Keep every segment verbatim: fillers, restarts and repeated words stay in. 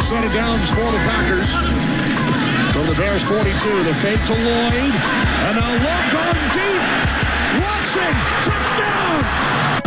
set of downs for the Packers. From the Bears forty-two, the fake to Lloyd. And a long gone deep. Watson, touchdown!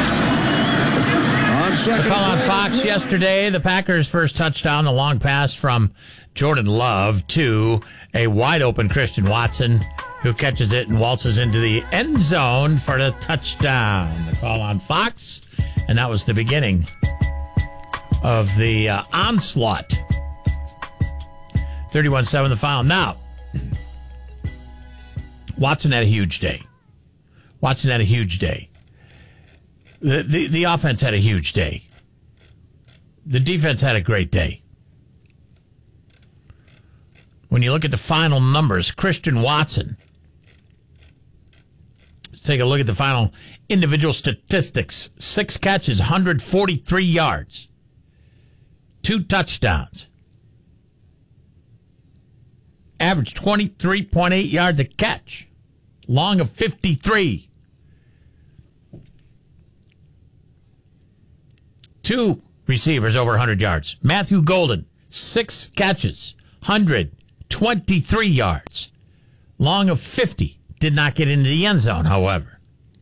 On second. The call on Fox yesterday, the Packers' first touchdown, the long pass from Jordan Love to a wide-open Christian Watson, who catches it and waltzes into the end zone for the touchdown. The call on Fox, and that was the beginning of the uh, onslaught. thirty-one seven the final. Now, Watson had a huge day. Watson had a huge day. The, the, the offense had a huge day. The defense had a great day. When you look at the final numbers, Christian Watson, let's take a look at the final individual statistics. Six catches, one hundred forty-three yards. Two touchdowns. Average twenty-three point eight yards a catch. Long of fifty-three. Two receivers over one hundred yards. Matthew Golden, six catches, one hundred twenty-three yards. Long of fifty. Did not get into the end zone, however.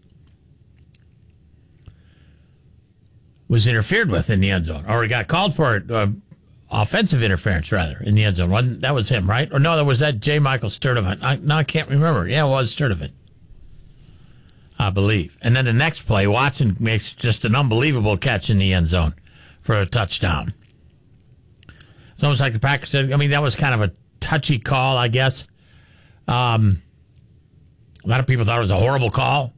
Was interfered with in the end zone. Or he got called for it. Uh, offensive interference, rather, in the end zone. Wasn't, that was him, right? Or no, that was that J. Michael Sturdivant. I, no, I can't remember. Yeah, it was Sturdivant, I believe. And then the next play, Watson makes just an unbelievable catch in the end zone for a touchdown. It's almost like the Packers said, I mean, that was kind of a touchy call, I guess. Um, a lot of people thought it was a horrible call.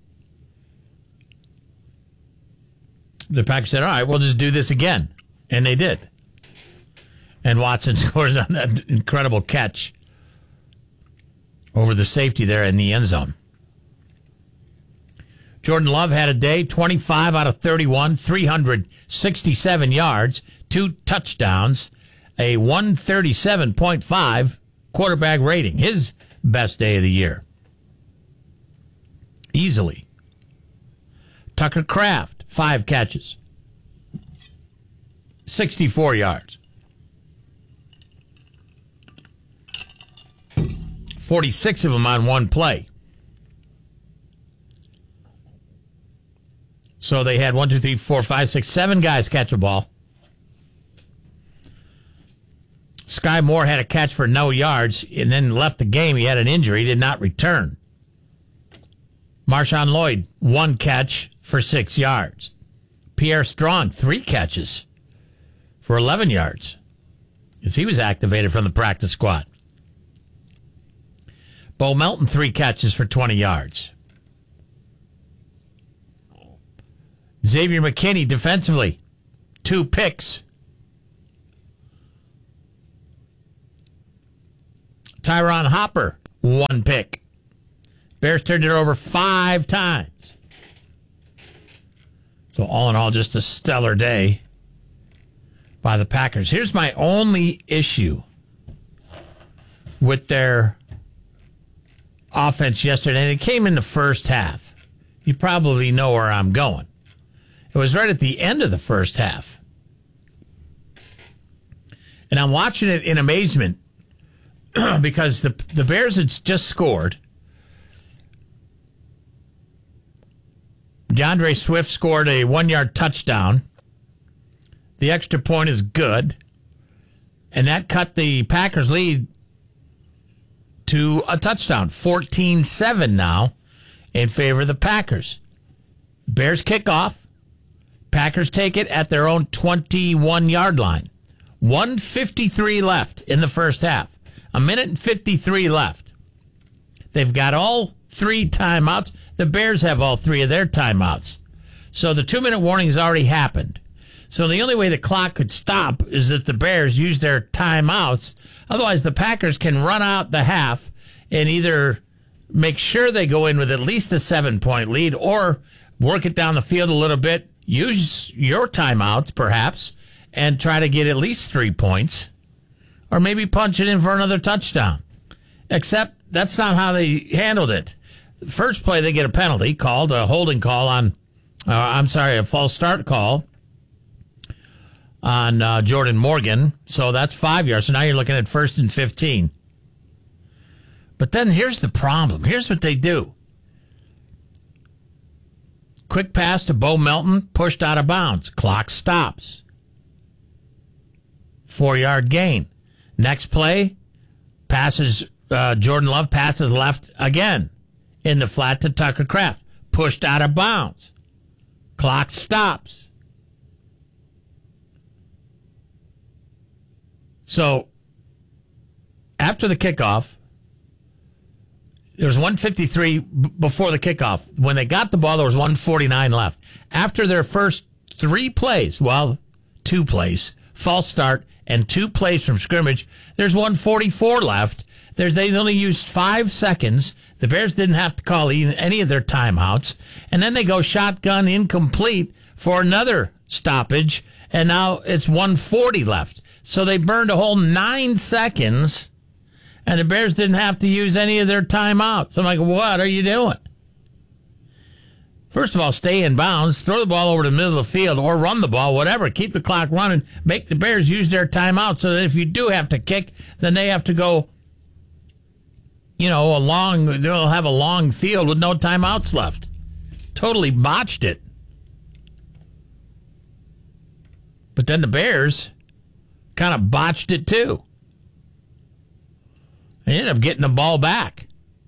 The Packers said, all right, we'll just do this again. And they did. And Watson scores on that incredible catch over the safety there in the end zone. Jordan Love had a day, twenty-five out of thirty-one, three hundred sixty-seven yards, two touchdowns, a one thirty-seven point five quarterback rating. His best day of the year. Easily. Tucker Kraft, five catches, sixty-four yards. forty-six of them on one play. So they had one, two, three, four, five, six, seven guys catch a ball. Sky Moore had a catch for no yards and then left the game. He had an injury. He did not return. Marshawn Lloyd, one catch for six yards. Pierre Strong, three catches for eleven yards, as he was activated from the practice squad. Bo Melton, three catches for twenty yards. Xavier McKinney, defensively, two picks. Tyron Hopper, one pick. Bears turned it over five times. So all in all, just a stellar day by the Packers. Here's my only issue with their offense yesterday, and it came in the first half. You probably know where I'm going. It was right at the end of the first half. And I'm watching it in amazement because the the Bears had just scored. DeAndre Swift scored a one-yard touchdown. The extra point is good. And that cut the Packers' lead to a touchdown. fourteen seven now in favor of the Packers. Bears kick off. Packers take it at their own twenty-one-yard line. one fifty-three left in the first half. A minute and fifty-three left. They've got all three timeouts. The Bears have all three of their timeouts. So the two-minute warning has already happened. So the only way the clock could stop is that the Bears use their timeouts. Otherwise, the Packers can run out the half and either make sure they go in with at least a seven-point lead or work it down the field a little bit. Use your timeouts, perhaps, and try to get at least three points. Or maybe punch it in for another touchdown. Except that's not how they handled it. First play, they get a penalty called, a holding call on, uh, I'm sorry, a false start call on uh, Jordan Morgan. So that's five yards. So now you're looking at first and fifteen. But then here's the problem. Here's what they do. Quick pass to Bo Melton, pushed out of bounds. Clock stops. Four-yard gain. Next play, passes, uh, Jordan Love passes left again in the flat to Tucker Kraft. Pushed out of bounds. Clock stops. So, after the kickoff, there was one fifty-three b- before the kickoff. When they got the ball, there was one forty-nine left. After their first three plays, well, two plays, false start, and two plays from scrimmage, there's one forty-four left. There's, they only used five seconds. The Bears didn't have to call even any of their timeouts. And then they go shotgun incomplete for another stoppage, and now it's one forty left. So they burned a whole nine seconds, and the Bears didn't have to use any of their timeouts. I'm like, what are you doing? First of all, stay in bounds, throw the ball over the middle of the field, or run the ball, whatever. Keep the clock running. Make the Bears use their timeout so that if you do have to kick, then they have to go, you know, a long, they'll have a long field with no timeouts left. Totally botched it. But then the Bears kind of botched it too. They ended up getting the ball back.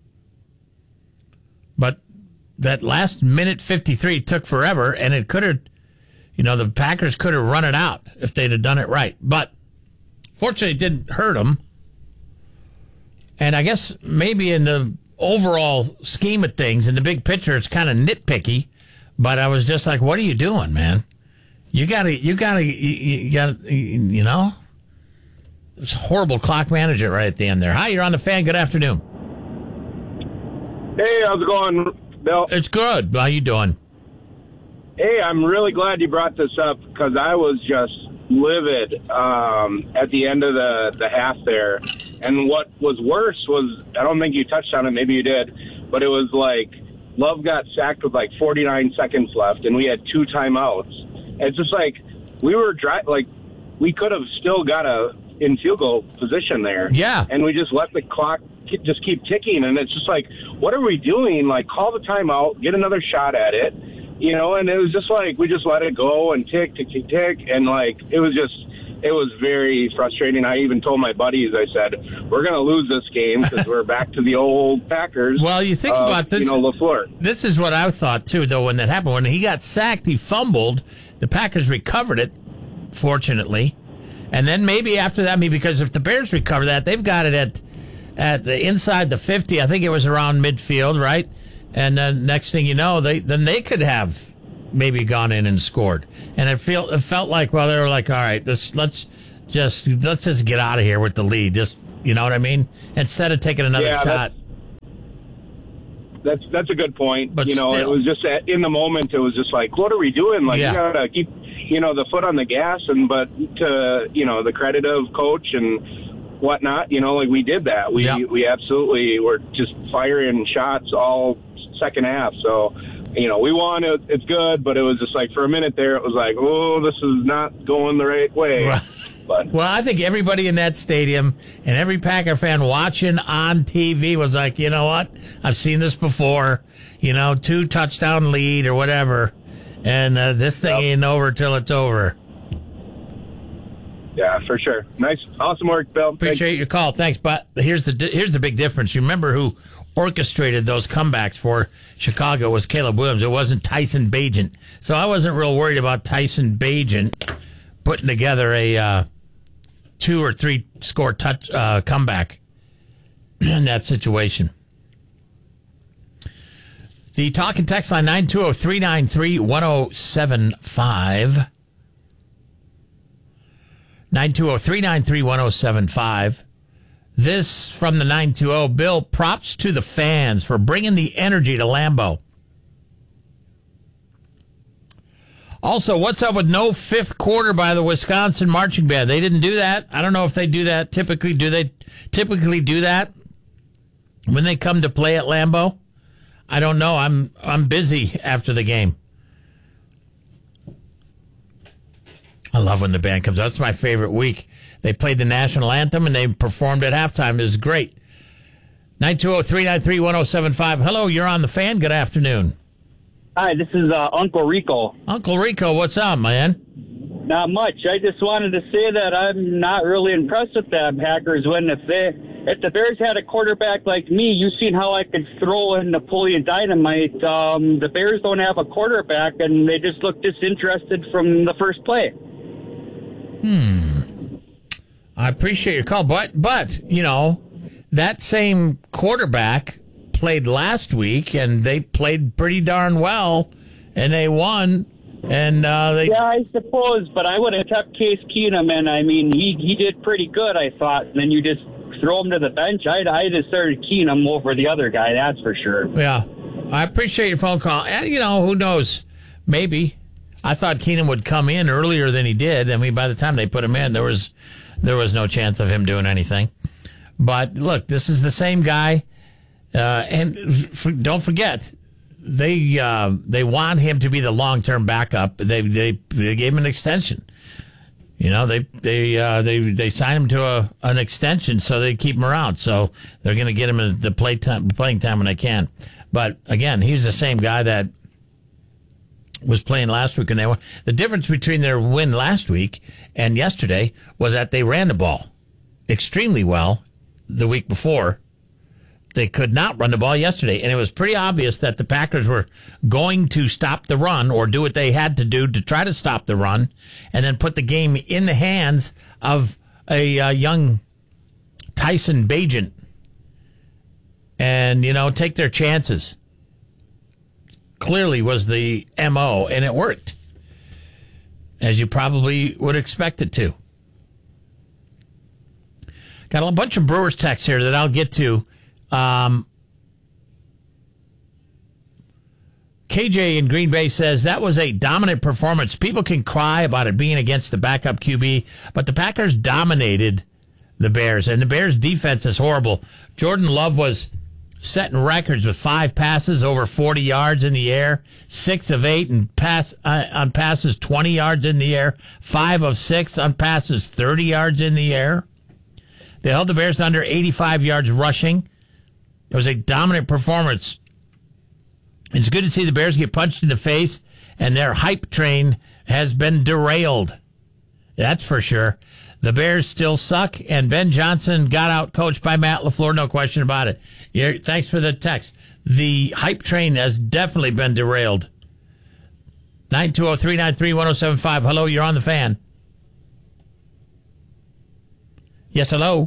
But that last minute fifty-three took forever, and it could have, you know, the Packers could have run it out if they'd have done it right. But fortunately, it didn't hurt them. And I guess maybe in the overall scheme of things, in the big picture, it's kind of nitpicky. But I was just like, what are you doing, man? You gotta, you gotta, you, you gotta, you know? It's horrible clock management right at the end there. Hi, you're on the Fan. Good afternoon. Hey, how's it going, Bill? It's good. How you doing? Hey, I'm really glad you brought this up because I was just livid um, at the end of the, the half there. And what was worse was, I don't think you touched on it, maybe you did, but it was like Love got sacked with like forty-nine seconds left, and we had two timeouts. It's just like we were dry, like we could have still got a in field goal position there. Yeah. And we just let the clock just keep ticking. And it's just like, what are we doing? Like, call the timeout, get another shot at it, you know? And it was just like, we just let it go and tick, tick, tick, tick. And like, it was just, it was very frustrating. I even told my buddies, I said, we're going to lose this game because we're back to the old Packers. Well, you think uh, about this. You know, LaFleur. This is what I thought, too, though, when that happened. When he got sacked, he fumbled. The Packers recovered it, fortunately. And then maybe after that, maybe because if the Bears recover that, they've got it at at the inside the fifty. I think it was around midfield, right? And then next thing you know, they then they could have maybe gone in and scored. And it felt it felt like, well, they were like, all right, let's let's just let's just get out of here with the lead. Just, you know what I mean? Instead of taking another yeah, shot. That's, that's that's a good point. But you know, still. it was just at, in the moment. It was just like, what are we doing? Like, Yeah. you gotta keep, you know, the foot on the gas. And but to, you know, the credit of coach and whatnot, you know, like we did that. We Yeah. we absolutely were just firing shots all second half. So, you know, we won. It, it's good, but it was just like for a minute there, it was like, oh, this is not going the right way. Right. But Well, I think everybody in that stadium and every Packer fan watching on T V was like, you know what? I've seen this before. You know, two touchdown lead or whatever. And uh, this thing Yep. ain't over till it's over. yeah, for sure. Nice, awesome work, Bill. Appreciate Thanks. your call. Thanks. But here's the here's the big difference. You remember who orchestrated those comebacks for Chicago was Caleb Williams. It wasn't Tyson Bagent. So I wasn't real worried about Tyson Bagent putting together a uh, two or three score touch uh, comeback in that situation. The talk and text line nine two zero, three nine three, one zero seven five. nine two zero, three nine three, one zero seven five. This from the nine two zero. Bill, props to the fans for bringing the energy to Lambeau. Also, what's up with no fifth quarter by the Wisconsin marching band? They didn't do that. I don't know if they do that typically. Do they typically do that when they come to play at Lambeau? I don't know. I'm I'm busy after the game. I love when the band comes out. That's my favorite week. They played the national anthem and they performed at halftime. It was great. nine two zero, three nine three, one zero seven five. Hello, you're on the Fan. Good afternoon. Hi, this is uh, Uncle Rico. Uncle Rico, what's up, man? Not much. I just wanted to say that I'm not really impressed with the Packers when if they if the Bears had a quarterback like me, you've seen how I could throw in Napoleon Dynamite. Um, the Bears don't have a quarterback, and they just look disinterested from the first play. Hmm. I appreciate your call, but but you know that same quarterback played last week, and they played pretty darn well, and they won. And uh, they yeah, I suppose, but I would have kept Case Keenum, and I mean, he he did pretty good, I thought. And then you just throw him to the bench. I'd I'd have started Keenum over the other guy, that's for sure. Yeah, I appreciate your phone call. And you know, who knows? Maybe I thought Keenum would come in earlier than he did. I mean, by the time they put him in, there was there was no chance of him doing anything. But look, this is the same guy, uh, and f- don't forget. They uh, they want him to be the long term backup. They they they gave him an extension. You know they they uh, they they signed him to a an extension so they keep him around. So they're going to get him the play time playing time when they can. But again, he's the same guy that was playing last week, and they won. The difference between their win last week and yesterday was that they ran the ball extremely well the week before. They could not run the ball yesterday, and it was pretty obvious that the Packers were going to stop the run or do what they had to do to try to stop the run and then put the game in the hands of a uh, young Tyson Bagent and, you know, take their chances. Clearly was the M O, and it worked, as you probably would expect it to. Got a bunch of Brewers texts here that I'll get to. Um, K J in Green Bay says that was a dominant performance. People can cry about it being against the backup Q B, but the Packers dominated the Bears, and the Bears' defense is horrible. Jordan Love was setting records with five passes over forty yards in the air, six of eight and pass uh, on passes twenty yards in the air, five of six on passes thirty yards in the air. They held the Bears to under eighty-five yards rushing. It was a dominant performance. It's good to see the Bears get punched in the face, and their hype train has been derailed. That's for sure. The Bears still suck, and Ben Johnson got out coached by Matt LaFleur, no question about it. You're, thanks for the text. The hype train has definitely been derailed. nine two zero, three nine three, one zero seven five. Hello, you're on the Fan. Yes, hello.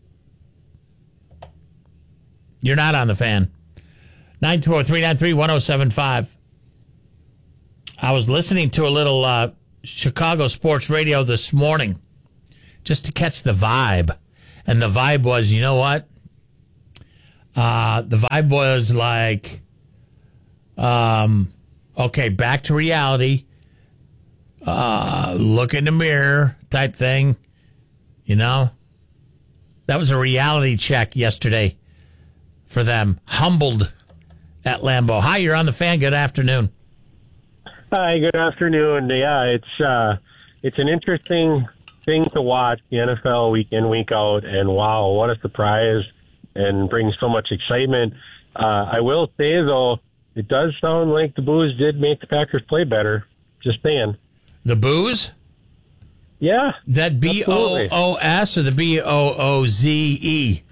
You're not on the Fan. nine two zero, three nine three, one zero seven five. I was listening to a little uh, Chicago sports radio this morning just to catch the vibe. And the vibe was, you know what? Uh, the vibe was like, um, okay, back to reality. Uh, look in the mirror type thing. You know? That was a reality check yesterday for them. Humbled at Lambeau. Hi, you're on the Fan. Good afternoon. Hi, good afternoon. Yeah, it's uh, it's an interesting thing to watch the N F L week in, week out, and wow, what a surprise and brings so much excitement. Uh, I will say, though, it does sound like the boos did make the Packers play better. Just saying. The boos? Yeah. That B O O S or the B O O Z E?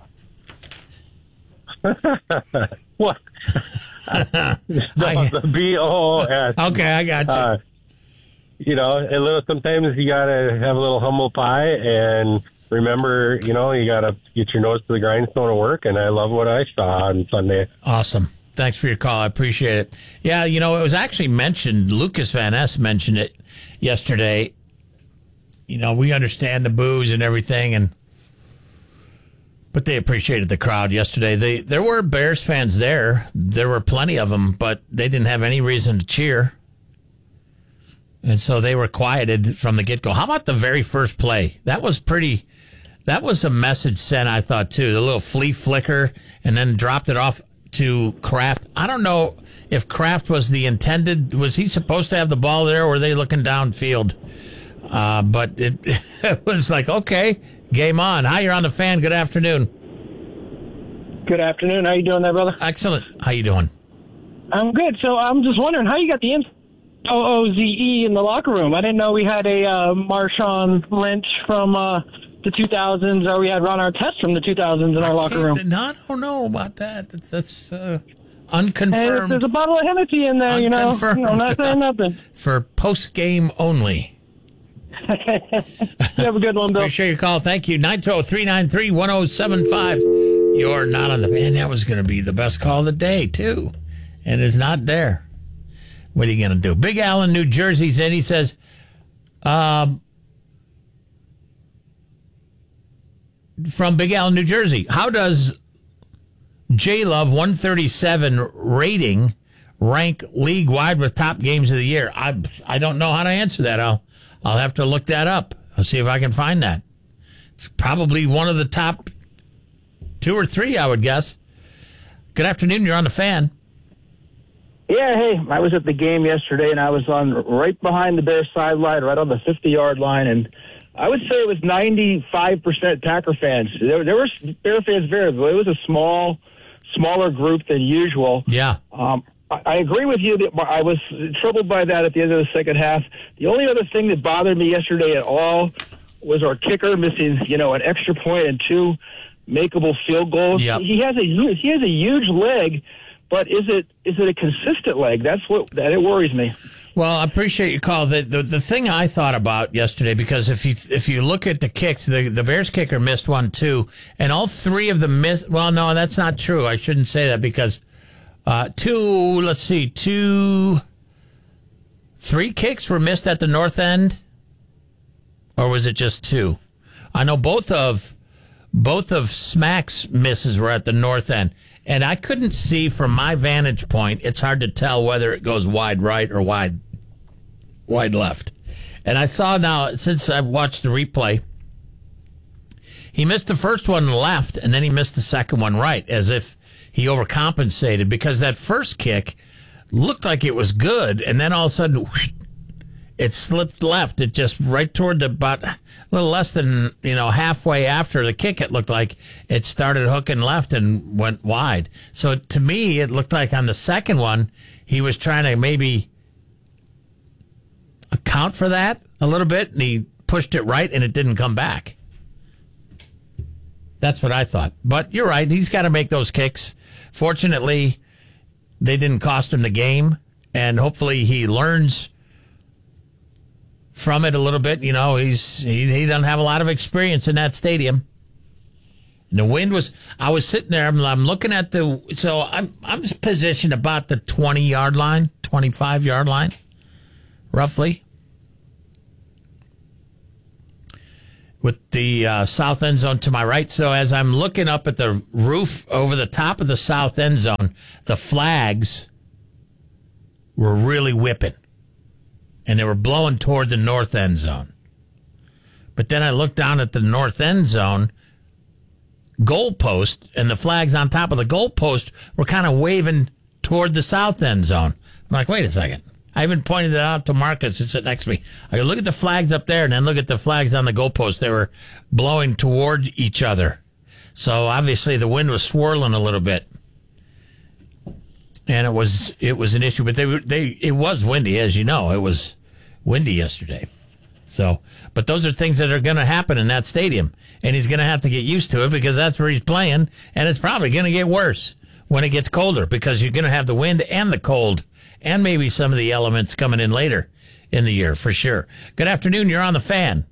What? the, the B O O S. Okay, I got you. Uh, you know, a little. Sometimes you gotta have a little humble pie, and remember, you know, you gotta get your nose to the grindstone of work. And I love what I saw on Sunday. Awesome. Thanks for your call. I appreciate it. Yeah, you know, it was actually mentioned. Lucas Van Ness mentioned it yesterday. You know, we understand the boos and everything, and but they appreciated the crowd yesterday. They there were Bears fans there. There were plenty of them, but they didn't have any reason to cheer. And so they were quieted from the get-go. How about the very first play? That was pretty, that was a message sent, I thought, too. The little flea flicker, and then dropped it off to Kraft. I don't know if Kraft was the intended, was he supposed to have the ball there, or were they looking downfield? Uh, but it, it was like, okay, game on. Hi, you're on the Fan. Good afternoon. Good afternoon. How you doing there, brother? Excellent. How you doing? I'm good. So I'm just wondering how you got the O O Z E in the locker room. I didn't know we had a uh, Marshawn Lynch from uh, the two thousands, or we had Ron Artest from the two thousands in our locker room. No, I don't know about that. That's, that's uh, Hey, unconfirmed. there's a bottle of Hennessy in there, you know. Unconfirmed. You know, not saying nothing. For post-game only. You have a good one, Bill. Appreciate your call. Thank you. nine two zero, three nine three, one zero seven five. You're not on the... Man, that was going to be the best call of the day, too. And it's not there. What are you going to do? Big Al in New Jersey's in. He says, um, from Big Al in New Jersey, how does J-Love one thirty-seven rating rank league-wide with top games of the year? I I don't know how to answer that. I'll I'll have to look that up. I'll see if I can find that. It's probably one of the top two or three, I would guess. Good afternoon. You're on the Fan. Yeah, hey, I was at the game yesterday, and I was on right behind the Bears sideline, right on the fifty-yard line, and I would say it was ninety-five percent Packer fans. There, there were Bear fans there, but it was a small, smaller group than usual. Yeah. Um, I, I agree with you that I was troubled by that at the end of the second half. The only other thing that bothered me yesterday at all was our kicker missing, you know, an extra point and two makeable field goals. Yep. He has a hu- he has a huge leg. But is it is it a consistent leg? That's what that it worries me. Well, I appreciate your call. The, the the thing I thought about yesterday, because if you if you look at the kicks, the, the Bears kicker missed one too, and all three of them missed. Well, no, that's not true. I shouldn't say that because uh, two. Let's see, two, three kicks were missed at the north end, or was it just two? I know both of both of Smack's misses were at the north end. And I couldn't see from my vantage point, it's hard to tell whether it goes wide right or wide wide left. And I saw now, since I watched the replay, he missed the first one left, and then he missed the second one right, as if he overcompensated, because that first kick looked like it was good, and then all of a sudden, whoosh, it slipped left. It just right toward the about a little less than, you know, halfway after the kick, it looked like it started hooking left and went wide. So to me, it looked like on the second one, he was trying to maybe account for that a little bit, and he pushed it right, and it didn't come back. That's what I thought. But you're right. He's got to make those kicks. Fortunately, they didn't cost him the game, and hopefully he learns from it a little bit. You know, he's he, he doesn't have a lot of experience in that stadium. And the wind was, I was sitting there, I'm, I'm looking at the, so I'm I'm positioned about the twenty-yard line, twenty-five-yard line, roughly, with the uh, south end zone to my right. So as I'm looking up at the roof over the top of the south end zone, the flags were really whipping. And they were blowing toward the north end zone. But then I looked down at the north end zone goalpost, and the flags on top of the goalpost were kind of waving toward the south end zone. I'm like, wait a second. I even pointed it out to Marcus who sat next to me. I go, look at the flags up there, and then look at the flags on the goalpost. They were blowing toward each other. So obviously the wind was swirling a little bit. And it was it was an issue, but they they it was windy, as you know. It was windy yesterday. So, but those are things that are going to happen in that stadium, and he's going to have to get used to it because that's where he's playing, and it's probably going to get worse when it gets colder because you're going to have the wind and the cold, and maybe some of the elements coming in later in the year for sure. Good afternoon. You're on the Fan.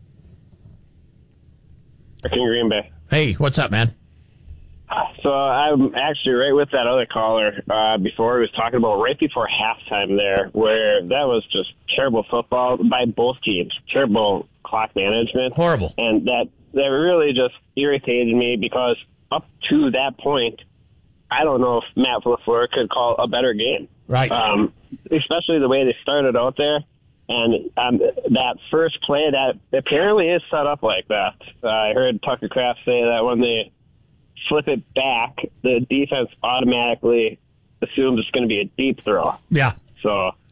King Green Bay. Hey, what's up, man? So I'm actually right with that other caller uh, before he was talking about right before halftime there, where that was just terrible football by both teams, terrible clock management. Horrible. And that, that really just irritated me because up to that point, I don't know if Matt LaFleur could call a better game. Right. Um, especially the way they started out there. And um, that first play, that apparently is set up like that. Uh, I heard Tucker Kraft say that when they flip it back, the defense automatically assumes it's going to be a deep throw. Yeah. So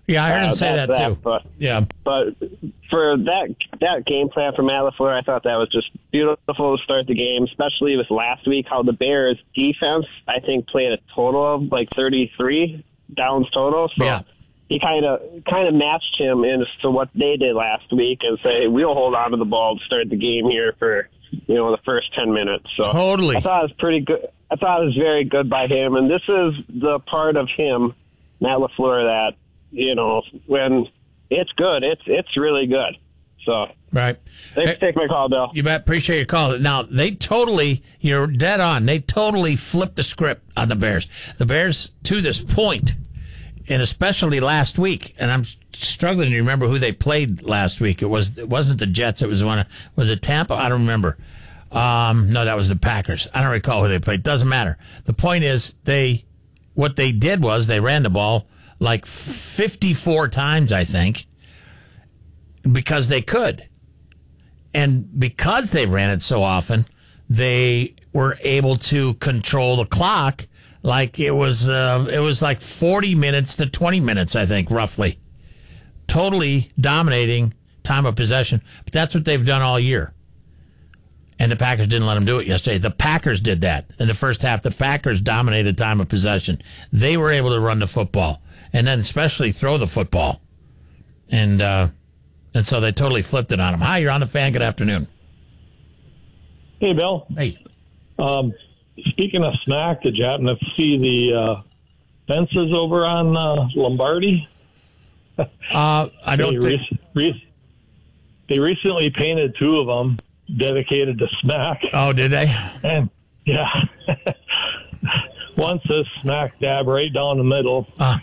Yeah, I heard him uh, say that, that too. But, yeah. But for that that game plan for Matt LaFleur, I thought that was just beautiful to start the game, especially with last week, how the Bears defense, I think, played a total of like thirty-three downs total. So yeah. he kind of kind of matched him into what they did last week and say, we'll hold on to the ball to start the game here for, you know, the first ten minutes. So totally. I thought it was pretty good. I thought it was very good by him. And this is the part of him, Matt LaFleur, that, you know, when it's good, it's it's really good. So right. Thanks for taking my call, Bill. You bet. Appreciate your call. Now, they totally, you're dead on. They totally flipped the script on the Bears. The Bears, to this point, and especially last week, and I'm struggling to remember who they played last week. It was it wasn't the Jets. It was one. Of, was it Tampa? I don't remember. Um, no, that was the Packers. I don't recall who they played. Doesn't matter. The point is, they what they did was they ran the ball like fifty-four times, I think, because they could, and because they ran it so often, they were able to control the clock. Like it was, uh, it was like forty minutes to twenty minutes, I think, roughly. Totally dominating time of possession. But that's what they've done all year. And the Packers didn't let them do it yesterday. The Packers did that in the first half. The Packers dominated time of possession. They were able to run the football, and then especially throw the football. And uh, and so they totally flipped it on them. Hi, you're on the Fan. Good afternoon. Hey, Bill. Hey. Um, speaking of smack, did you happen to see the uh, fences over on uh, Lombardi? Uh, I don't they think... Re- re- they recently painted two of them dedicated to smack. Oh, did they? And, yeah. One says smack dab right down the middle. Uh.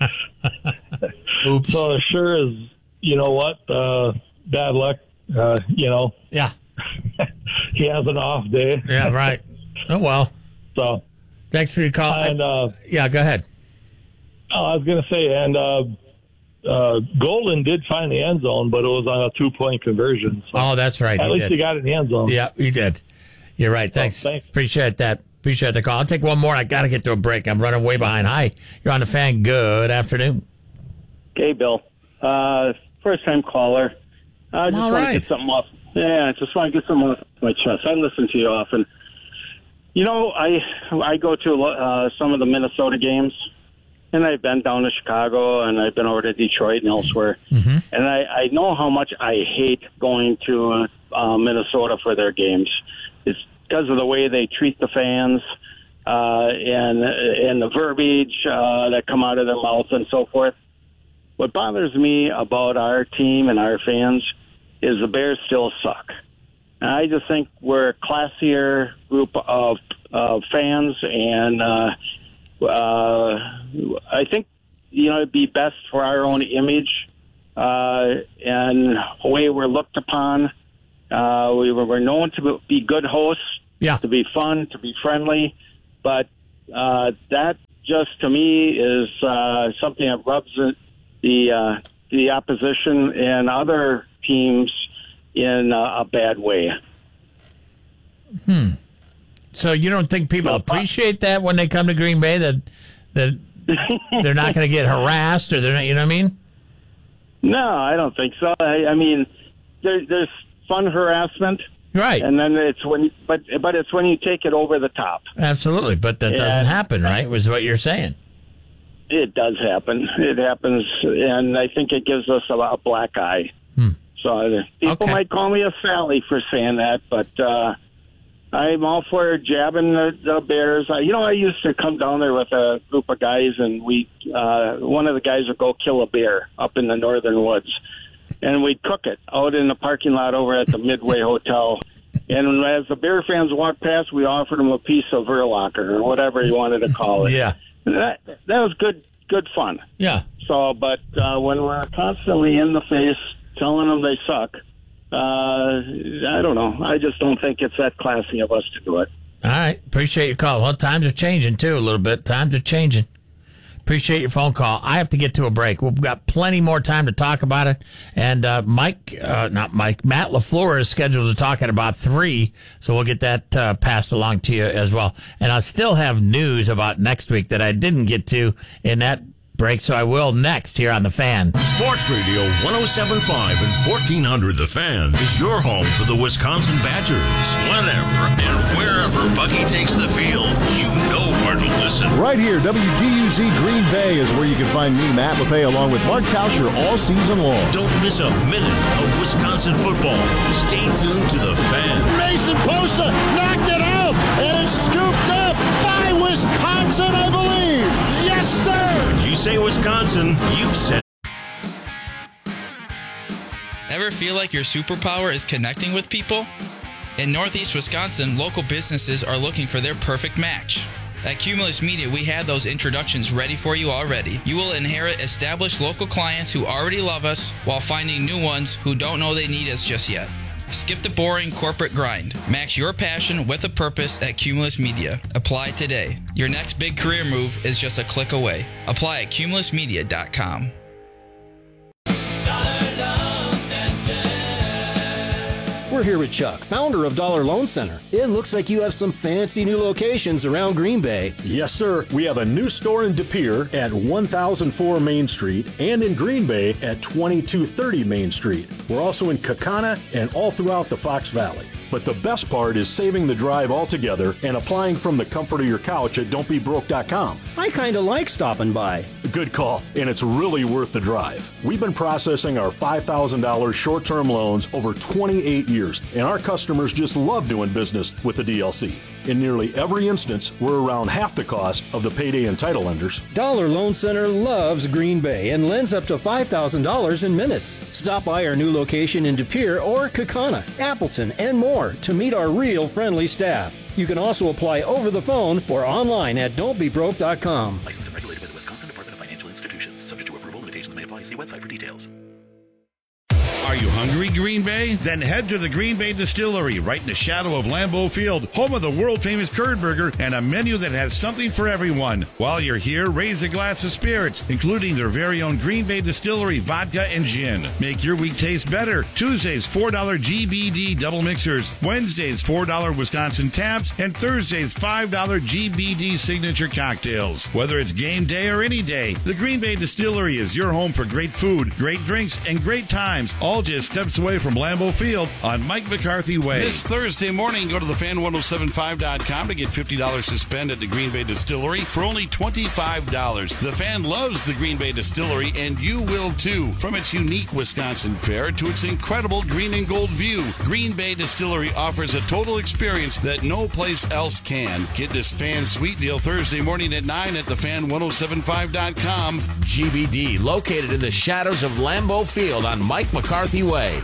Oops. So it sure is, you know what, uh, bad luck, uh, you know. Yeah. He has an off day. Yeah, right. Oh, well. So. Thanks for your call. And, uh, yeah, go ahead. Oh, I was going to say, and uh, uh, Golden did find the end zone, but it was on a two-point conversion. So oh, that's right. At he least did. he got it in the end zone. Yeah, he did. You're right. Thanks. Oh, thanks. Appreciate that. Appreciate the call. I'll take one more. I got to get to a break. I'm running way behind. Hi, you're on the Fan. Good afternoon. Hey, Bill. Uh, first time caller. I just All want right. to get something off. Yeah, I just want to get something off my chest. I listen to you often. You know, I I go to uh, some of the Minnesota games, and I've been down to Chicago, and I've been over to Detroit and elsewhere. Mm-hmm. And I, I know how much I hate going to uh, Minnesota for their games. It's because of the way they treat the fans uh, and and the verbiage uh, that come out of their mouth and so forth. What bothers me about our team and our fans is the Bears still suck. And I just think we're a classier group of uh, fans, and uh, uh, I think, you know, it'd be best for our own image uh, and the way we're looked upon. Uh, we were, we're known to be good hosts, yeah. to be fun, to be friendly, but uh, that just, to me, is uh, something that rubs the uh, the opposition and other teams in uh, a bad way. Hmm. So you don't think people appreciate that when they come to Green Bay, that that they're not going to get harassed, or they're not, you know what I mean? No, I don't think so. I, I mean, there, there's fun harassment, right? And then it's when, but but it's when you take it over the top. Absolutely, but that doesn't and, happen, right? Was what you're saying? It does happen. It happens, and I think it gives us a, a black eye. Hmm. So uh, people Okay. might call me a Sally for saying that, but uh, I'm all for jabbing the, the Bears. Uh, you know, I used to come down there with a group of guys, and we uh, one of the guys would go kill a bear up in the northern woods, and we'd cook it out in the parking lot over at the Midway Hotel. And as the Bear fans walked past, we offered them a piece of Verlocker or whatever you wanted to call it. Yeah. That that was good good fun. Yeah. So, but uh, when we're constantly in the face telling them they suck, uh, I don't know. I just don't think it's that classy of us to do it. All right. Appreciate your call. Well, times are changing, too, a little bit. Times are changing. Appreciate your phone call. I have to get to a break. We've got plenty more time to talk about it. And uh, Mike, uh, not Mike, Matt LaFleur is scheduled to talk at about three, so we'll get that uh, passed along to you as well. And I still have news about next week that I didn't get to in that break, so I will next here on The Fan. Sports Radio one oh seven point five and fourteen hundred The Fan is your home for the Wisconsin Badgers. Whenever and wherever Bucky takes the field, you know where to listen. Right here, W D U Z Green Bay is where you can find me, Matt LePay, along with Mark Tauscher all season long. Don't miss a minute of Wisconsin football. Stay tuned to The Fan. Mason Bosa knocked it out, and it's scooped up by Wisconsin, I believe. Yes, sir. When you say Wisconsin, you've said. Ever feel like your superpower is connecting with people? In Northeast Wisconsin, local businesses are looking for their perfect match. At Cumulus Media, we had those introductions ready for you already. You will inherit established local clients who already love us while finding new ones who don't know they need us just yet. Skip the boring corporate grind. Match your passion with a purpose at Cumulus Media. Apply today. Your next big career move is just a click away. Apply at cumulus media dot com. We're here with Chuck, founder of Dollar Loan Center. It looks like you have some fancy new locations around Green Bay. Yes, sir. We have a new store in De Pere at one thousand four Main Street and in Green Bay at twenty-two thirty Main Street. We're also in Kaukauna and all throughout the Fox Valley. But the best part is saving the drive altogether and applying from the comfort of your couch at don't be broke dot com. I kind of like stopping by. Good call, and it's really worth the drive. We've been processing our five thousand dollars short-term loans over twenty-eight years, and our customers just love doing business with the D L C. In nearly every instance, we're around half the cost of the payday and title lenders. Dollar Loan Center loves Green Bay and lends up to five thousand dollars in minutes. Stop by our new location in De Pere or Kaukauna, Appleton, and more to meet our real friendly staff. You can also apply over the phone or online at don't be broke dot com. Licensed and regulated by the Wisconsin Department of Financial Institutions. Subject to approval, limitations may apply. See website for details. Are you hungry, Green Bay? Then head to the Green Bay Distillery, right in the shadow of Lambeau Field, home of the world-famous curd burger and a menu that has something for everyone. While you're here, raise a glass of spirits, including their very own Green Bay Distillery vodka and gin. Make your week taste better. Tuesdays, four dollars G B D double mixers. Wednesdays, four dollars Wisconsin taps. And Thursdays, five dollars G B D signature cocktails. Whether it's game day or any day, the Green Bay Distillery is your home for great food, great drinks, and great times. All just steps away from Lambeau Field on Mike McCarthy Way. This Thursday morning, go to the fan ten seventy-five dot com to get fifty dollars to spend at the Green Bay Distillery for only twenty-five dollars. The Fan loves the Green Bay Distillery, and you will too. From its unique Wisconsin fare to its incredible green and gold view, Green Bay Distillery offers a total experience that no place else can. Get this Fan sweet deal Thursday morning at nine at the fan ten seventy-five dot com. G B D, located in the shadows of Lambeau Field on Mike McCarthy Way.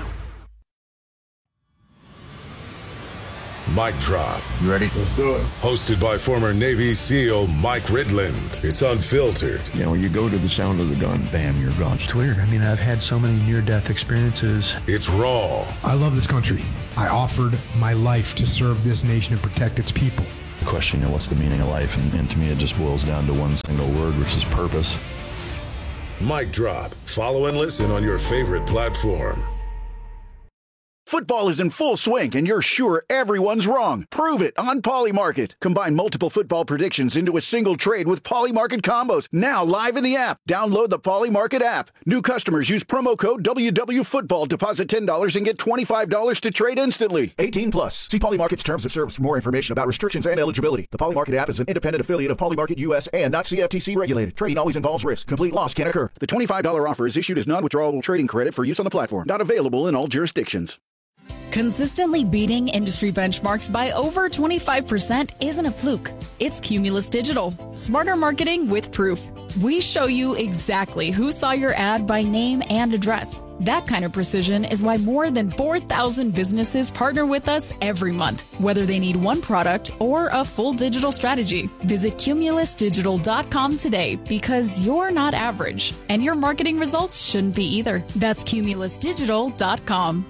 Mic Drop. You ready? Let's do it. Hosted by former Navy SEAL Mike Ridland. It's unfiltered. You know, when you go to the sound of the gun, bam, you're gone. It's weird. I mean, I've had so many near-death experiences. It's raw. I love this country. I offered my life to serve this nation and protect its people. The question, you know, what's the meaning of life? And, and to me, it just boils down to one single word, which is purpose. Mic Drop. Follow and listen on your favorite platform. Football is in full swing, and you're sure everyone's wrong. Prove it on Polymarket. Combine multiple football predictions into a single trade with Polymarket combos. Now live in the app. Download the Polymarket app. New customers use promo code W W Football. Deposit ten dollars and get twenty-five dollars to trade instantly. eighteen plus. See Polymarket's terms of service for more information about restrictions and eligibility. The Polymarket app is an independent affiliate of Polymarket U S and not C F T C regulated. Trading always involves risk. Complete loss can occur. The twenty-five dollars offer is issued as non-withdrawable trading credit for use on the platform. Not available in all jurisdictions. Consistently beating industry benchmarks by over twenty-five percent isn't a fluke. It's Cumulus Digital. Smarter marketing with proof. We show you exactly who saw your ad by name and address. That kind of precision is why more than four thousand businesses partner with us every month, whether they need one product or a full digital strategy. Visit cumulus digital dot com today because you're not average, and your marketing results shouldn't be either. That's cumulus digital dot com.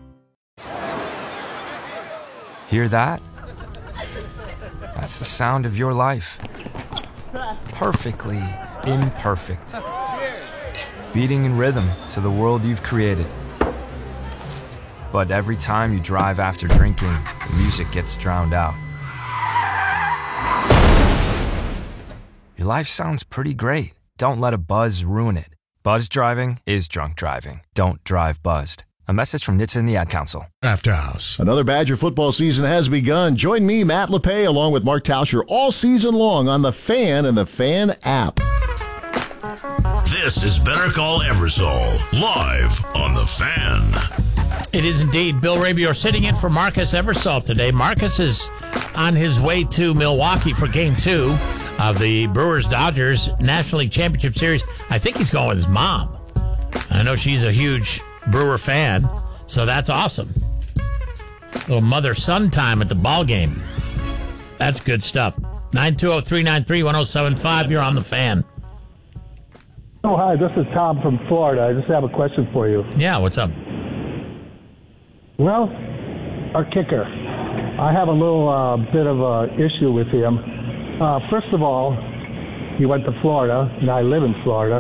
Hear that? That's the sound of your life. Perfectly imperfect. Beating in rhythm to the world you've created. But every time you drive after drinking, the music gets drowned out. Your life sounds pretty great, don't let a buzz ruin it. Buzz driving is drunk driving. Don't drive buzzed. A message from N H T S A and the Ad Council. After House. Another Badger football season has begun. Join me, Matt LePay, along with Mark Tauscher all season long on The Fan and The Fan app. This is Better Call Eversole, live on The Fan. It is indeed. Bill Rabior sitting in for Marcus Eversole today. Marcus is on his way to Milwaukee for game two of the Brewers-Dodgers National League Championship Series. I think he's going with his mom. I know she's a huge Brewer fan, so that's awesome. Little mother-son time at the ball game. That's good stuff. nine two zero, three nine three, one zero seven five. You're on The Fan. Oh, hi. This is Tom from Florida. I just have a question for you. Yeah, what's up? Well, our kicker. I have a little uh, bit of a issue with him. Uh, first of all, he went to Florida, and I live in Florida.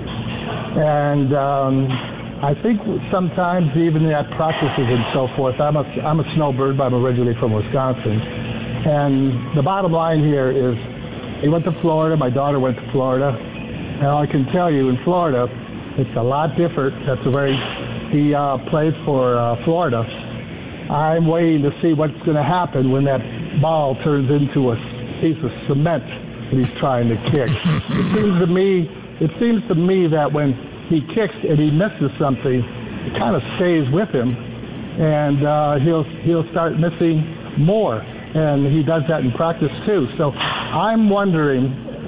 And um, I think sometimes even at practices and so forth, I'm a, I'm a snowbird, but I'm originally from Wisconsin. And the bottom line here is he went to Florida, my daughter went to Florida, and I can tell you in Florida, it's a lot different. That's a very, he uh, played for uh, Florida. I'm waiting to see what's going to happen when that ball turns into a piece of cement that he's trying to kick. It seems to me, it seems to me that when he kicks and he misses something, it kind of stays with him, and uh, he'll he'll start missing more, and he does that in practice too. So I'm wondering,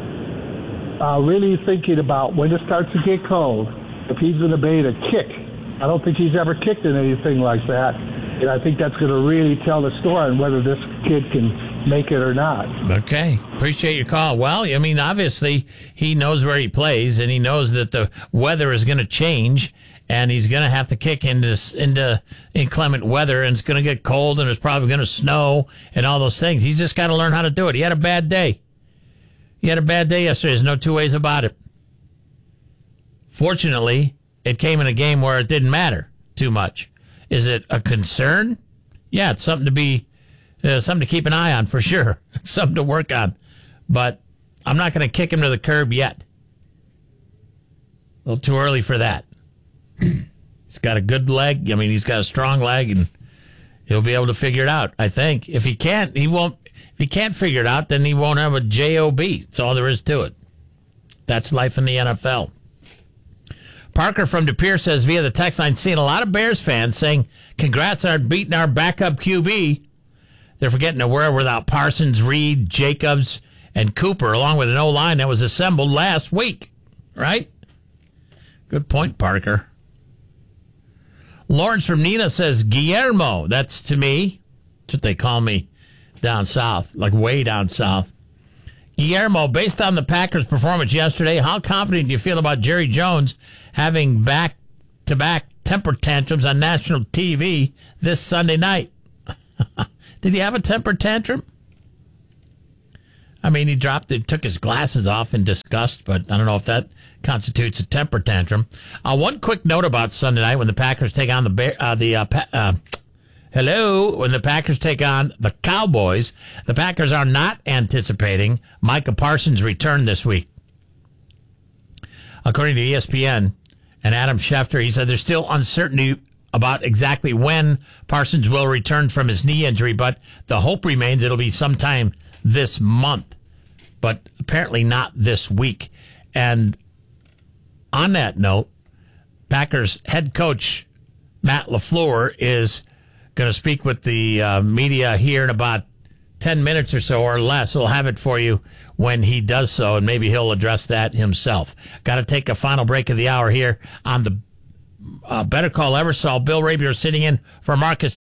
uh, really thinking about when it starts to get cold, if he's going to be able to kick. I don't think he's ever kicked in anything like that, and I think that's going to really tell the story on whether this kid can make it or not. Okay. Appreciate your call. Well, I mean, obviously, he knows where he plays, and he knows that the weather is going to change, and he's going to have to kick into, into inclement weather, and it's going to get cold, and it's probably going to snow, and all those things. He's just got to learn how to do it. He had a bad day. He had a bad day yesterday. There's no two ways about it. Fortunately, it came in a game where it didn't matter too much. Is it a concern? Yeah, it's something to be Uh, something to keep an eye on for sure. Something to work on. But I'm not going to kick him to the curb yet. A little too early for that. He's got a good leg. I mean, he's got a strong leg, and he'll be able to figure it out, I think. If he can't, he won't. If he can't figure it out, then he won't have a job. That's all there is to it. That's life in the N F L. Parker from De Pere says via the text line, seeing a lot of Bears fans saying, congrats on beating our backup Q B. They're forgetting that we're without Parsons, Reed, Jacobs, and Cooper, along with an O-line that was assembled last week, right? Good point, Parker. Lawrence from Nina says, Guillermo, that's to me. That's what they call me down south, like way down south. Guillermo, based on the Packers' performance yesterday, how confident do you feel about Jerry Jones having back-to-back temper tantrums on national T V this Sunday night? Did he have a temper tantrum? I mean, he dropped it, took his glasses off in disgust, but I don't know if that constitutes a temper tantrum. Uh, one quick note about Sunday night when the Packers take on the Bear, uh, the uh, pa- uh, hello when the Packers take on the Cowboys. The Packers are not anticipating Micah Parsons' return this week, according to E S P N and Adam Schefter. He said there's still uncertainty about exactly when Parsons will return from his knee injury, but the hope remains it'll be sometime this month, but apparently not this week. And on that note, Packers head coach Matt LaFleur is going to speak with the uh, media here in about ten minutes or so or less. We'll have it for you when he does so, and maybe he'll address that himself. Got to take a final break of the hour here on the Uh, Better Call Eversole. Bill Rabior sitting in for Marcus.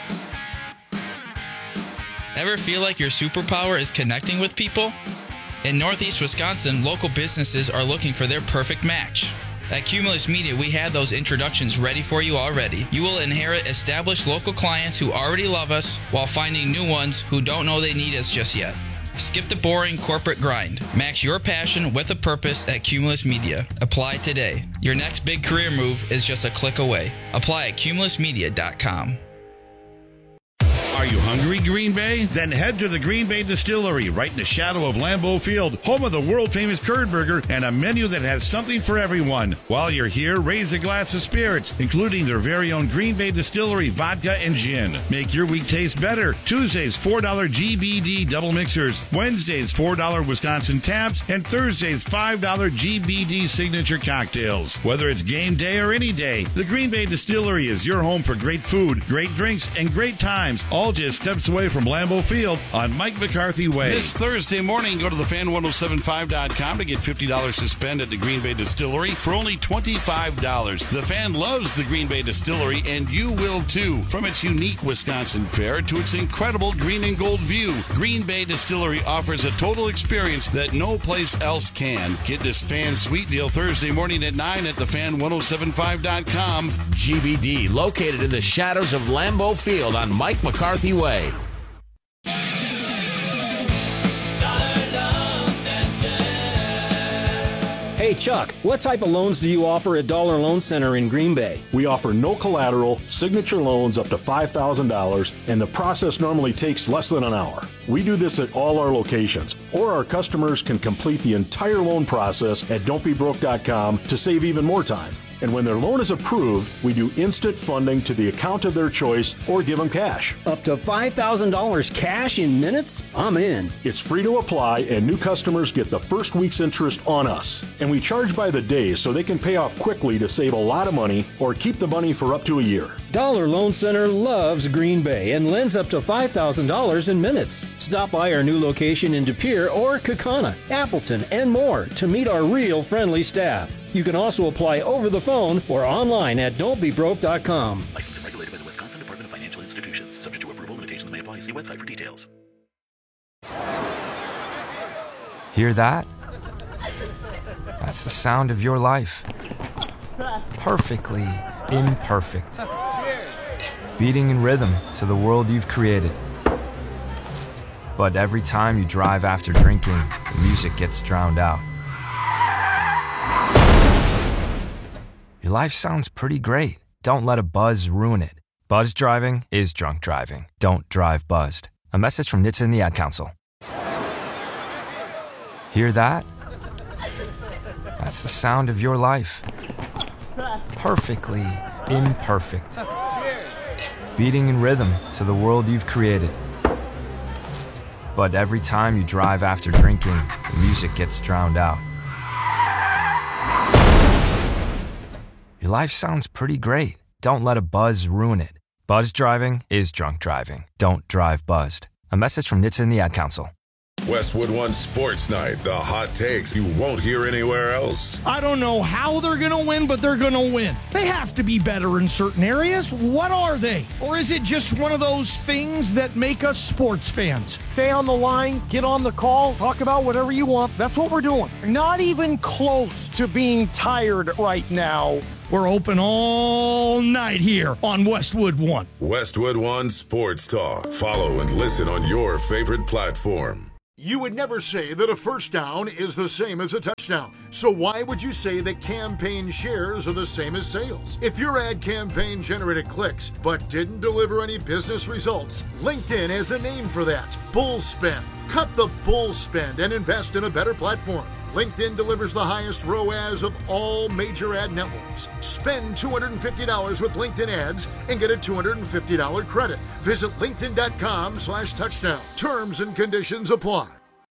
Ever feel like your superpower is connecting with people? In Northeast Wisconsin, local businesses are looking for their perfect match. At Cumulus Media, we have those introductions ready for you already. You will inherit established local clients who already love us while finding new ones who don't know they need us just yet. Skip the boring corporate grind. Match your passion with a purpose at Cumulus Media. Apply today. Your next big career move is just a click away. Apply at cumulus media dot com. Are you hungry, Green Bay? Then head to the Green Bay Distillery, right in the shadow of Lambeau Field, home of the world-famous curd burger and a menu that has something for everyone. While you're here, raise a glass of spirits, including their very own Green Bay Distillery vodka and gin. Make your week taste better. Tuesdays, four dollars G B D double mixers. Wednesdays, four dollars Wisconsin taps. And Thursdays, five dollars G B D signature cocktails. Whether it's game day or any day, the Green Bay Distillery is your home for great food, great drinks, and great times, all just steps away from Lambeau Field on Mike McCarthy Way. This Thursday morning, go to the fan ten seventy-five dot com to get fifty dollars to spend at the Green Bay Distillery for only twenty-five dollars. The Fan loves the Green Bay Distillery, and you will too. From its unique Wisconsin fare to its incredible green and gold view, Green Bay Distillery offers a total experience that no place else can. Get this Fan Sweet Deal Thursday morning at nine at the fan ten seventy-five dot com. G B D, located in the shadows of Lambeau Field on Mike McCarthy Way. Hey, Chuck, what type of loans do you offer at Dollar Loan Center in Green Bay? We offer no collateral, signature loans up to five thousand dollars, and the process normally takes less than an hour. We do this at all our locations, or our customers can complete the entire loan process at don't be broke dot com to save even more time. And when their loan is approved, we do instant funding to the account of their choice or give them cash. Up to five thousand dollars cash in minutes? I'm in. It's free to apply, and new customers get the first week's interest on us. And we charge by the day so they can pay off quickly to save a lot of money or keep the money for up to a year. Dollar Loan Center loves Green Bay and lends up to five thousand dollars in minutes. Stop by our new location in De Pere or Kaukauna, Appleton, and more to meet our real friendly staff. You can also apply over the phone or online at don't be broke dot com. Licensed and regulated by the Wisconsin Department of Financial Institutions. Subject to approval, limitations may apply. See website for details. Hear that? That's the sound of your life. Perfectly imperfect. Beating in rhythm to the world you've created. But every time you drive after drinking, the music gets drowned out. Your life sounds pretty great. Don't let a buzz ruin it. Buzz driving is drunk driving. Don't drive buzzed. A message from N H T S A and the Ad Council. Hear that? That's the sound of your life. Perfectly imperfect. Beating in rhythm to the world you've created. But every time you drive after drinking, the music gets drowned out. Your life sounds pretty great. Don't let a buzz ruin it. Buzz driving is drunk driving. Don't drive buzzed. A message from N H T S A and the Ad Council. Westwood One Sports Night, the hot takes you won't hear anywhere else. I don't know how they're going to win, but they're going to win. They have to be better in certain areas. What are they? Or is it just one of those things that make us sports fans? Stay on the line, get on the call, talk about whatever you want. That's what we're doing. Not even close to being tired right now. We're open all night here on Westwood One. Westwood One Sports Talk. Follow and listen on your favorite platform. You would never say that a first down is the same as a touchdown. So why would you say that campaign shares are the same as sales? If your ad campaign generated clicks but didn't deliver any business results, LinkedIn has a name for that. Bull spend. Cut the bull spend and invest in a better platform. LinkedIn delivers the highest R O A S of all major ad networks. Spend two hundred fifty dollars with LinkedIn ads and get a two hundred fifty dollars credit. Visit linkedin.com slash touchdown. Terms and conditions apply.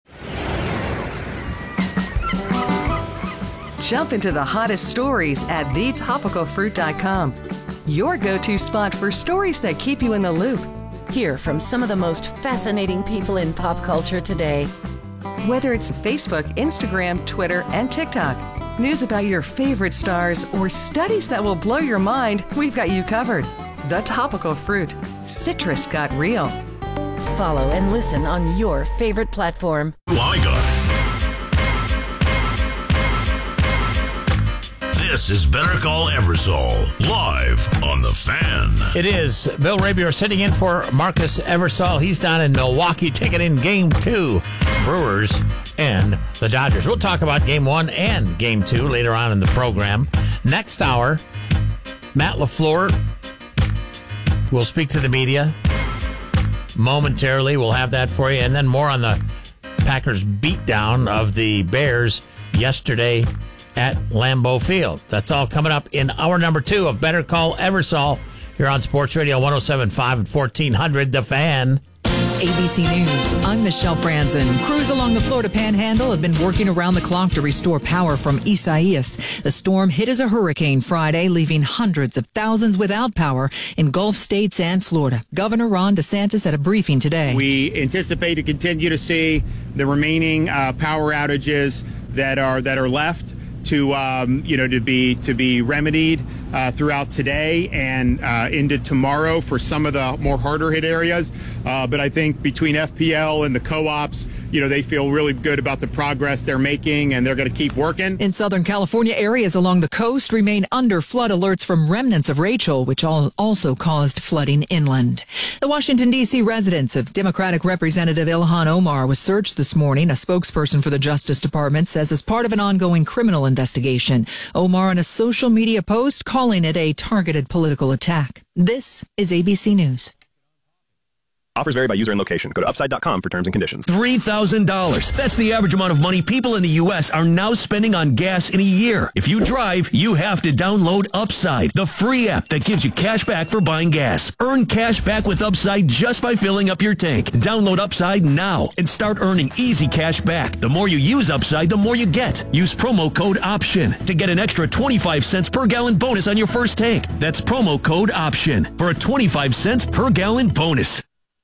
Jump into the hottest stories at the topical fruit dot com. Your go-to spot for stories that keep you in the loop. Hear from some of the most fascinating people in pop culture today. Whether it's Facebook, Instagram, Twitter, and TikTok, news about your favorite stars, or studies that will blow your mind, we've got you covered. The Topical Fruit. Citrus got real. Follow and listen on your favorite platform. This is Better Call Eversole, live on The Fan. It is. Bill Rabier sitting in for Marcus Eversole. He's down in Milwaukee, taking in game two, Brewers and the Dodgers. We'll talk about game one and game two later on in the program. Next hour, Matt LaFleur will speak to the media. momentarily. We'll have that for you. And then more on the Packers beatdown of the Bears yesterday at Lambeau Field. That's all coming up in hour number two of Better Call Eversole here on Sports Radio one oh seven point five and fourteen hundred The Fan. A B C News, I'm Michelle Franzen. Crews along the Florida Panhandle have been working around the clock to restore power from Isaias. The storm hit as a hurricane Friday, leaving hundreds of thousands without power in Gulf states and Florida. Governor Ron DeSantis at a briefing today. We anticipate to continue to see the remaining uh, power outages that are that are left to um, you know to be to be remedied uh, throughout today and uh, into tomorrow for some of the more harder hit areas. Uh, but I think between F P L and the co-ops, you know, they feel really good about the progress they're making, and they're going to keep working. In Southern California, areas along the coast remain under flood alerts from remnants of Rachel, which all also caused flooding inland. The Washington, D C residence of Democratic Representative Ilhan Omar was searched this morning. A spokesperson for the Justice Department says as part of an ongoing criminal investigation. Omar in a social media post calling it a targeted political attack. This is A B C News. Offers vary by user and location. Go to upside dot com for terms and conditions. three thousand dollars. That's the average amount of money people in the U S are now spending on gas in a year. If you drive, you have to download Upside, the free app that gives you cash back for buying gas. Earn cash back with Upside just by filling up your tank. Download Upside now and start earning easy cash back. The more you use Upside, the more you get. Use promo code OPTION to get an extra twenty-five cents per gallon bonus on your first tank. That's promo code OPTION for a twenty-five cents per gallon bonus.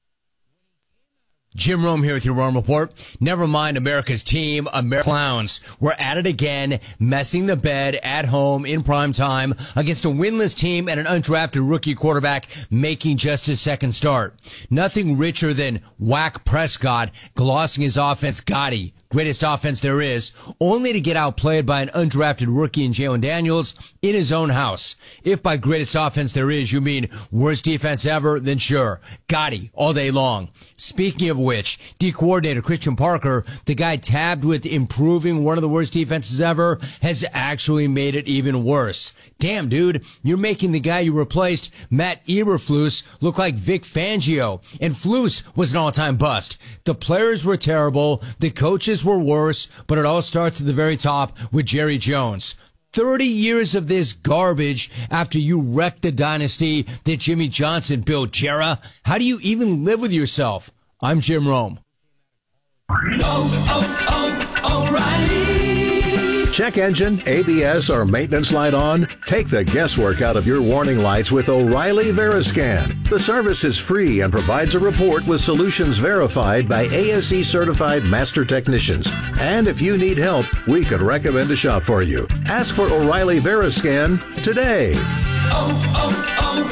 Jim Rome here with your Rome Report. Never mind America's team, American Clowns. We're at it again, messing the bed at home in prime time against a winless team and an undrafted rookie quarterback making just his second start. Nothing richer than Whack Prescott glossing his offense gaudy. Greatest offense there is, only to get outplayed by an undrafted rookie in Jalen Daniels in his own house. If by greatest offense there is, you mean worst defense ever, then sure. Gotti all day long. Speaking of which, D coordinator Christian Parker, the guy tabbed with improving one of the worst defenses ever, has actually made it even worse. Damn, dude, you're making the guy you replaced, Matt Eberflus, look like Vic Fangio. And Flus was an all-time bust. The players were terrible, the coaches were worse, but it all starts at the very top with Jerry Jones. thirty years of this garbage after you wrecked the dynasty that Jimmy Johnson built, Jera. How do you even live with yourself? I'm Jim Rome. Oh, oh, oh, O'Reilly. Check engine, A B S, or maintenance light on? Take the guesswork out of your warning lights with O'Reilly Veriscan. The service is free and provides a report with solutions verified by A S E certified master technicians. And if you need help, we could recommend a shop for you. Ask for O'Reilly Veriscan today. Oh,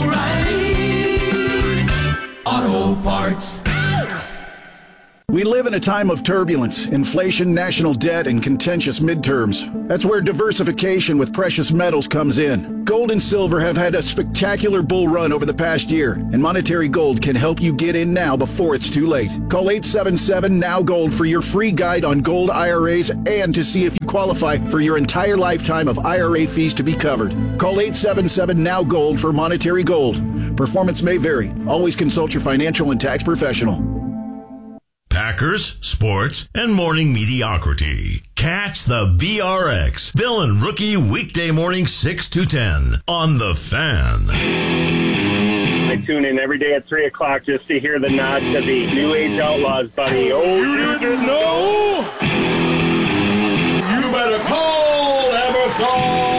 oh, oh, O'Reilly Auto Parts. We live in a time of turbulence, inflation, national debt, and contentious midterms. That's where diversification with precious metals comes in. Gold and silver have had a spectacular bull run over the past year, and Monetary Gold can help you get in now before it's too late. Call eight seven seven, N O W Gold for your free guide on gold I R As and to see if you qualify for your entire lifetime of I R A fees to be covered. Call eight seven seven, N O W Gold for Monetary Gold. Performance may vary. Always consult your financial and tax professional. Packers, sports, and morning mediocrity. Catch the V R X Villain Rookie weekday morning six to ten on The Fan. I tune in every day at three o'clock just to hear the nod to the New Age Outlaws, buddy. Oh, you didn't know? You better call Eversole.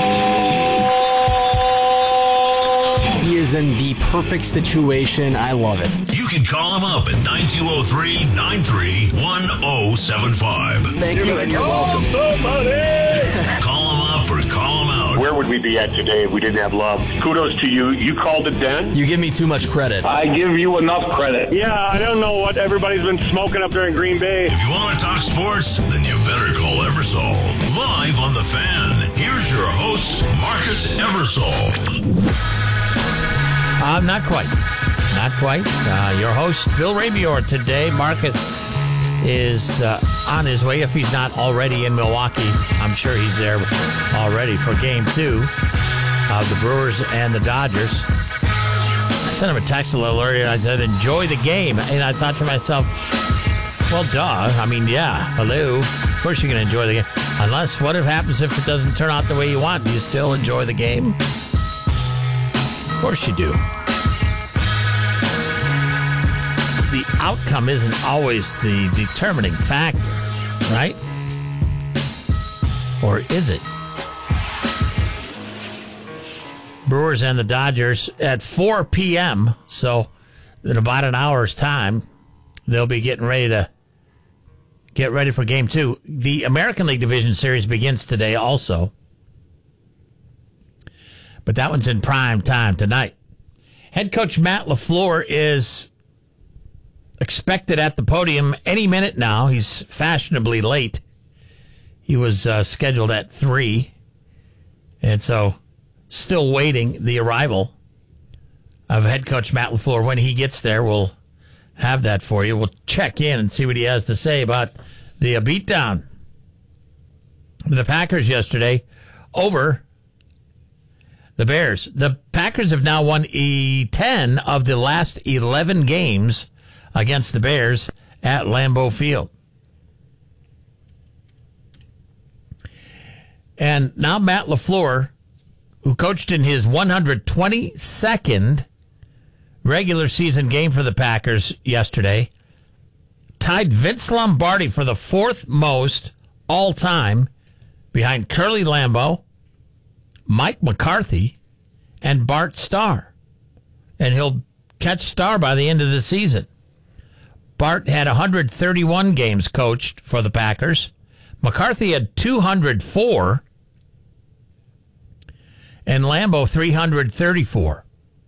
He is in the perfect situation. I love it. You can call him up at nine two zero three, nine three one zero seven five. Thank you, and you're welcome. Call him up or call him out. Where would we be at today if we didn't have love? Kudos to you. You called it then. You give me too much credit. I give you enough credit. Yeah, I don't know what everybody's been smoking up there in Green Bay. If you want to talk sports, then you better call Eversole. Live on The Fan, here's your host, Marcus Eversole. Um, not quite. Not quite. Uh, your host, Bill Rabior, today. Marcus is uh, on his way, if he's not already in Milwaukee. I'm sure he's there already for game two of the Brewers and the Dodgers. sent him a text a little earlier. I said, enjoy the game. And I thought to myself, well, duh. I mean, yeah, hello. Of course you're going to enjoy the game. Unless, what if happens if it doesn't turn out the way you want? Do you still enjoy the game? Of course you do. The outcome isn't always the determining factor, right? Or is it? Brewers and the Dodgers at four p.m., so in about an hour's time, they'll be getting ready to get ready for game two. The American League Division Series begins today also, but that one's in prime time tonight. Head coach Matt LaFleur is expected at the podium any minute now. He's fashionably late. He was uh, scheduled at three, and so still waiting the arrival of head coach Matt LaFleur. When he gets there, we'll have that for you. We'll check in and see what he has to say about the uh, beatdown. The Packers yesterday over the Bears. The Packers have now won e- ten of the last eleven games against the Bears at Lambeau Field. And now Matt LaFleur, who coached in his one hundred twenty-second regular season game for the Packers yesterday, tied Vince Lombardi for the fourth most all-time behind Curly Lambeau, Mike McCarthy, and Bart Starr. And he'll catch Starr by the end of the season. Bart had one hundred thirty-one games coached for the Packers. McCarthy had two hundred four, and Lambeau three hundred thirty-four.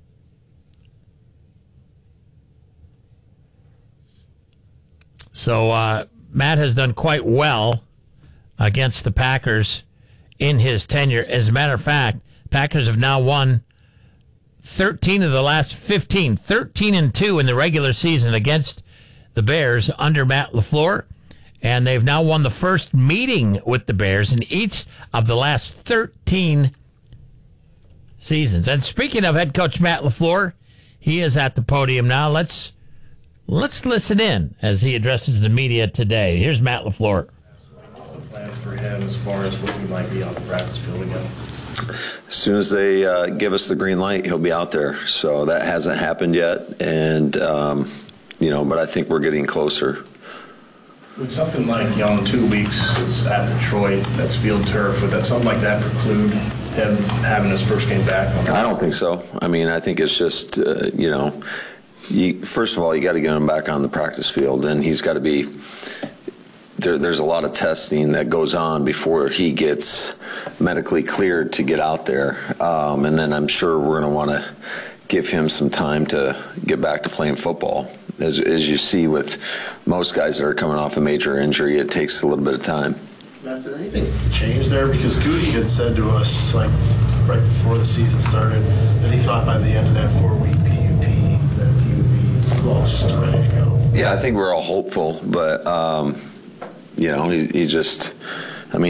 So uh, Matt has done quite well against the Packers in his tenure. As a matter of fact, Packers have now won thirteen of the last fifteen, thirteen and two in the regular season against the Bears under Matt LaFleur. And they've now won the first meeting with the Bears in each of the last thirteen seasons. And speaking of head coach Matt LaFleur, he is at the podium now. Let's let's listen in as he addresses the media today. Here's Matt LaFleur. What's the plan for him as far as when he might be on the practice field again? As soon as they uh, give us the green light, he'll be out there. So that hasn't happened yet, and um, you know, but I think we're getting closer. Would something like, you know, in two weeks is at Detroit, that's field turf, would that something like that preclude him having his first game back? I don't think so. I mean, I think it's just, uh, you know, you, first of all, you got to get him back on the practice field, and he's got to be. There, there's a lot of testing that goes on before he gets medically cleared to get out there, um, and then I'm sure we're going to want to give him some time to get back to playing football. As, as you see with most guys that are coming off a major injury, it takes a little bit of time. Matt, did anything change there? Because Goody had said to us, like, right before the season started, that he thought by the end of that four-week P U P that he would be close to ready to go. Yeah, I think we're all hopeful, but, um, you know, he, he just –